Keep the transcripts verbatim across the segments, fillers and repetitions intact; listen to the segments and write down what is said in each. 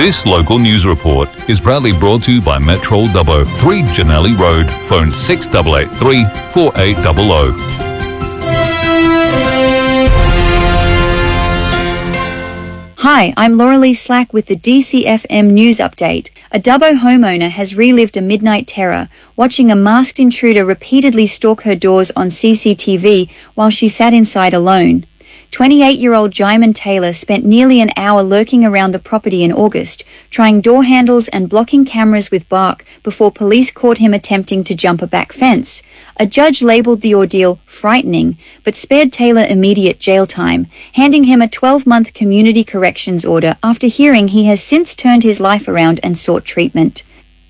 This local news report is proudly brought to you by Metro Dubbo, three Janelli Road, phone six eight eight three, four eight zero zero. Hi, I'm Laura Lee Slack with the D C F M News Update. A Dubbo homeowner has relived a midnight terror, watching a masked intruder repeatedly stalk her doors on C C T V while she sat inside alone. twenty-eight-year-old Jaimin Taylor spent nearly an hour lurking around the property in August, trying door handles and blocking cameras with bark before police caught him attempting to jump a back fence. A judge labelled the ordeal frightening, but spared Taylor immediate jail time, handing him a twelve-month community corrections order after hearing he has since turned his life around and sought treatment.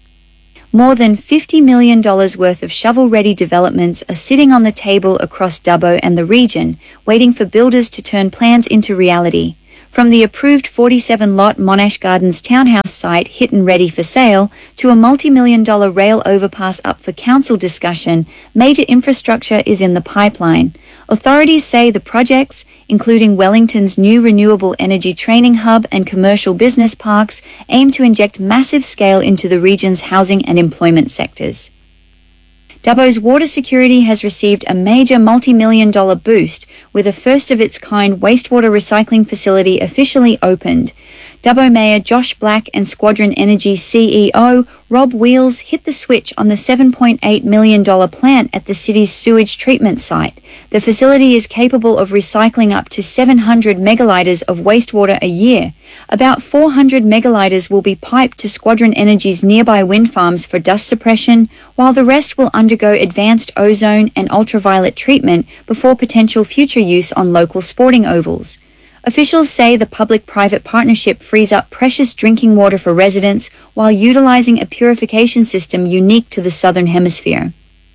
More than fifty million dollars worth of shovel-ready developments are sitting on the table across Dubbo and the region, waiting for builders to turn plans into reality. From the approved forty-seven lot Monash Gardens townhouse site hit and ready for sale, to a multi-million dollar rail overpass up for council discussion, major infrastructure is in the pipeline. Authorities say the projects, including Wellington's new renewable energy training hub and commercial business parks, aim to inject massive scale into the region's housing and employment sectors. Dubbo's water security has received a major multi-million dollar boost, with a first-of-its-kind wastewater recycling facility officially opened. Dubbo Mayor Josh Black and Squadron Energy C E O Rob Wheels hit the switch on the seven point eight million dollars plant at the city's sewage treatment site. The facility is capable of recycling up to seven hundred megalitres of wastewater a year. About four hundred megalitres will be piped to Squadron Energy's nearby wind farms for dust suppression, while the rest will undergo advanced ozone and ultraviolet treatment before potential future use on local sporting ovals. Officials say the public-private partnership frees up precious drinking water for residents while utilising a purification system unique to the Southern Hemisphere.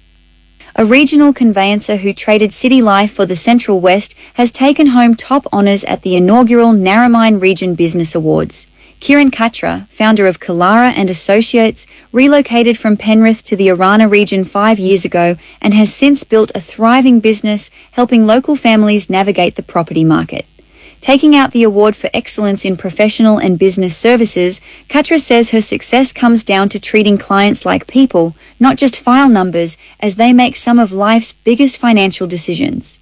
A regional conveyancer who traded city life for the Central West has taken home top honours at the inaugural Narromine Region Business Awards. Kieran Katra, founder of Kalara and Associates, relocated from Penrith to the Arana region five years ago and has since built a thriving business helping local families navigate the property market. Taking out the award for excellence in professional and business services, Katra says her success comes down to treating clients like people, not just file numbers, as they make some of life's biggest financial decisions.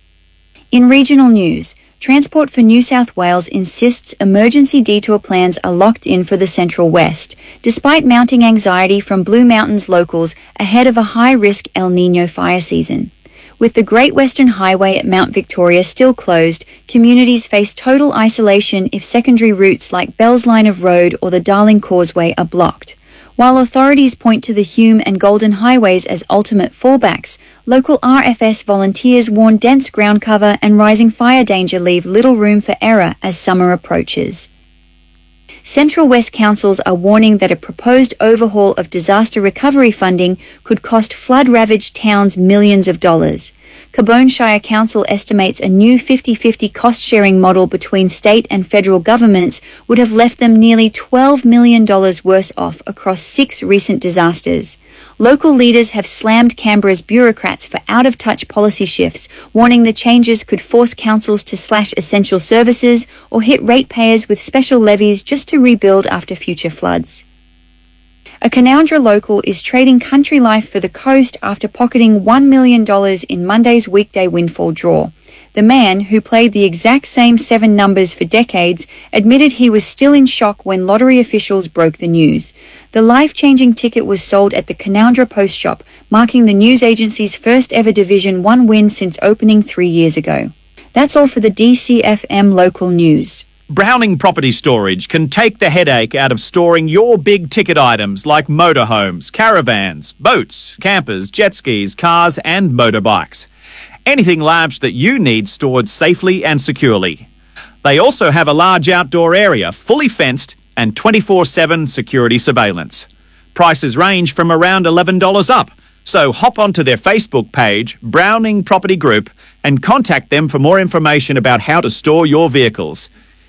In regional news, Transport for New South Wales insists emergency detour plans are locked in for the Central West, despite mounting anxiety from Blue Mountains locals ahead of a high-risk El Niño fire season. With the Great Western Highway at Mount Victoria still closed, communities face total isolation if secondary routes like Bell's Line of Road or the Darling Causeway are blocked. While authorities point to the Hume and Golden Highways as ultimate fallbacks, local R F S volunteers warn dense ground cover and rising fire danger leave little room for error as summer approaches. Central West councils are warning that a proposed overhaul of disaster recovery funding could cost flood-ravaged towns millions of dollars. Cabone Shire Council estimates a new fifty-fifty cost-sharing model between state and federal governments would have left them nearly twelve million dollars worse off across six recent disasters. Local leaders have slammed Canberra's bureaucrats for out-of-touch policy shifts, warning the changes could force councils to slash essential services or hit ratepayers with special levies just to rebuild after future floods. A Canowindra local is trading country life for the coast after pocketing one million dollars in Monday's weekday windfall draw. The man, who played the exact same seven numbers for decades, admitted he was still in shock when lottery officials broke the news. The life-changing ticket was sold at the Canowindra Post Shop, marking the news agency's first ever Division one win since opening three years ago. That's all for the D C F M local news. Browning Property Storage can take the headache out of storing your big-ticket items like motorhomes, caravans, boats, campers, jet skis, cars and motorbikes. Anything large that you need stored safely and securely. They also have a large outdoor area, fully fenced and twenty-four seven security surveillance. Prices range from around eleven dollars up, so hop onto their Facebook page, Browning Property Group, and contact them for more information about how to store your vehicles.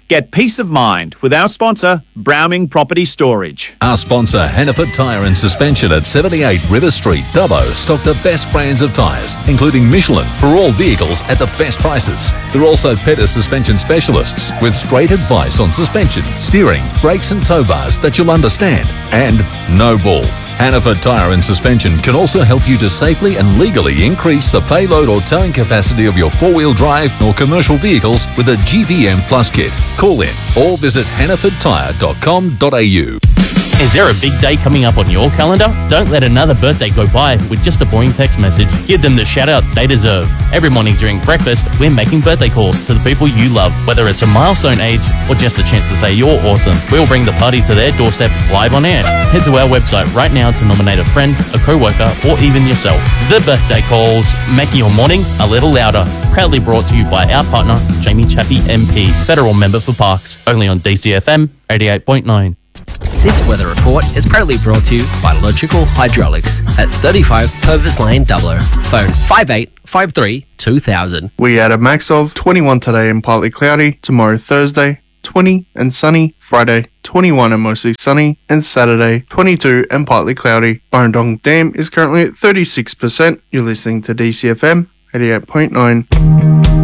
Get peace of mind with our sponsor, Browning Property Storage. Our sponsor, Hannaford Tyre and Suspension at seventy-eight River Street, Dubbo, stock the best brands of tyres, including Michelin, for all vehicles at the best prices. They're also Petter suspension specialists with straight advice on suspension, steering, brakes and tow bars that you'll understand. And no bull. Hannaford Tyre and Suspension can also help you to safely and legally increase the payload or towing capacity of your four-wheel drive or commercial vehicles with a G V M Plus kit. Call in or visit hannaford tyre dot com dot a u. Is there a big day coming up on your calendar? Don't let another birthday go by with just a boring text message. Give them the shout out they deserve. Every morning during breakfast, we're making birthday calls to the people you love, whether it's a milestone age or just a chance to say you're awesome. We'll bring the party to their doorstep live on air. Head to our website right now to nominate a friend, a co-worker, or even yourself. The birthday calls, making your morning a little louder. Proudly brought to you by our partner, Jamie Chaffey M P, Federal Member for Parks, only on D C F M eighty-eight point nine. This weather report is proudly brought to you by Logical Hydraulics at thirty-five Purvis Lane, Dubbo. Phone five eight five three two thousand. We had a max of twenty-one today and partly cloudy. Tomorrow Thursday, twenty and sunny. Friday, twenty-one and mostly sunny. And Saturday, twenty-two and partly cloudy. Burrendong Dam is currently at thirty-six percent. You're listening to D C F M eighty-eight point nine.